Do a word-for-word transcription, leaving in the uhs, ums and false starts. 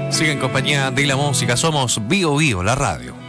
Sigue en compañía de la música. Somos Bio Bio, la radio.